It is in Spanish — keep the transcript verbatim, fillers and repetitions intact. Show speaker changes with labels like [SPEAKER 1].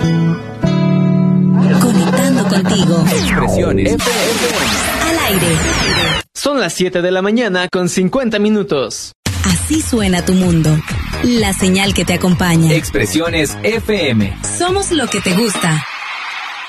[SPEAKER 1] Conectando contigo.
[SPEAKER 2] Expresiones F M.
[SPEAKER 1] Al aire.
[SPEAKER 3] Son las siete de la mañana con cincuenta minutos.
[SPEAKER 1] Así suena tu mundo. La señal que te acompaña.
[SPEAKER 2] Expresiones F M.
[SPEAKER 1] Somos lo que te gusta.